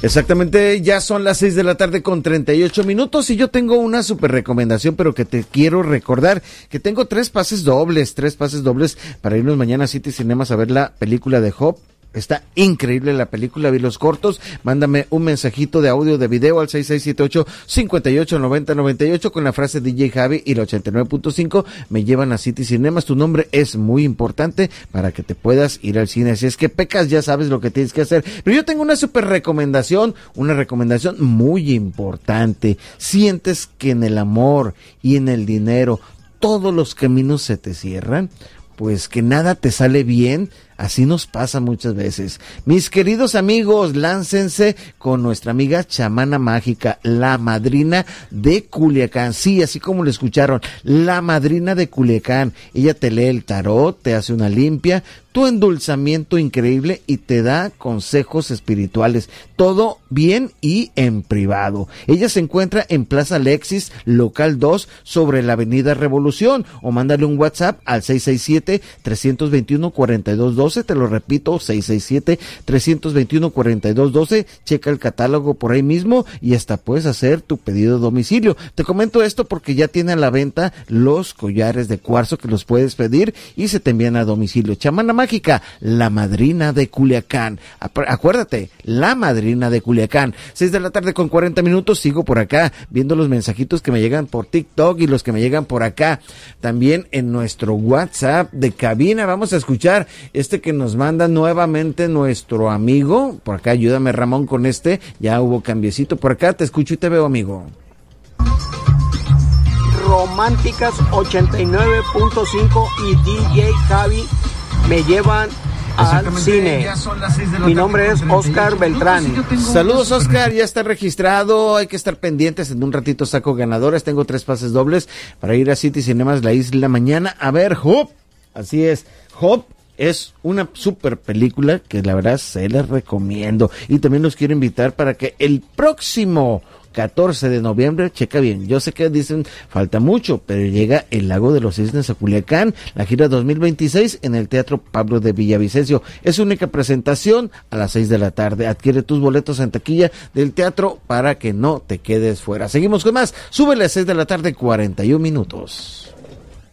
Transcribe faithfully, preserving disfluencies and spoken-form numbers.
Exactamente, ya son las seis de la tarde con treinta y ocho minutos y yo tengo una super recomendación, pero que te quiero recordar que tengo tres pases dobles, tres pases dobles para irnos mañana a City Cinemas a ver la película de Hop. Está increíble la película, vi los cortos, mándame un mensajito de audio, de video al seis seis siete ocho, cinco ocho nueve cero nueve ocho con la frase D J Javi y el ochenta y nueve punto cinco, me llevan a City Cinemas, tu nombre es muy importante para que te puedas ir al cine, si es que pecas ya sabes lo que tienes que hacer, pero yo tengo una super recomendación, una recomendación muy importante, sientes que en el amor y en el dinero todos los caminos se te cierran, pues que nada te sale bien, así nos pasa muchas veces. Mis queridos amigos, láncense con nuestra amiga chamana mágica, la madrina de Culiacán. Sí, así como lo escucharon, la madrina de Culiacán. Ella te lee el tarot, te hace una limpia, tu endulzamiento increíble y te da consejos espirituales. Todo bien y en privado. Ella se encuentra en Plaza Alexis, local dos, sobre la avenida Revolución, o mándale un WhatsApp al seis seis siete, tres dos uno, cuatro dos uno dos, te lo repito, seis seis siete, tres dos uno, cuatro dos uno dos, checa el catálogo por ahí mismo y hasta puedes hacer tu pedido a domicilio. Te comento esto porque ya tiene a la venta los collares de cuarzo que los puedes pedir y se te envían a domicilio. Chamana mágica, la madrina de Culiacán. Acuérdate, la madrina de Culiacán. seis de la tarde con cuarenta minutos, sigo por acá viendo los mensajitos que me llegan por TikTok y los que me llegan por acá. También en nuestro WhatsApp de cabina vamos a escuchar este que nos manda nuevamente nuestro amigo. Por acá, ayúdame Ramón con este, ya hubo cambiecito. Por acá te escucho y te veo, amigo. Románticas ochenta y nueve punto cinco y D J Javi me llevan al cine. Mi nombre es Oscar Beltrán. Saludos, Oscar, ya está registrado, hay que estar pendientes, en un ratito saco ganadores, tengo tres pases dobles para ir a City Cinemas La Isla mañana a ver Hop. Así es, Hop es una super película que la verdad se les recomiendo, y también los quiero invitar para que el próximo catorce de noviembre, checa bien, yo sé que dicen falta mucho, pero llega El Lago de los Cisnes a Culiacán, la gira dos mil veintiséis en el Teatro Pablo de Villavicencio. Es única presentación a las seis de la tarde. Adquiere tus boletos en taquilla del teatro para que no te quedes fuera. Seguimos con más. Súbele a seis de la tarde, cuarenta y un minutos.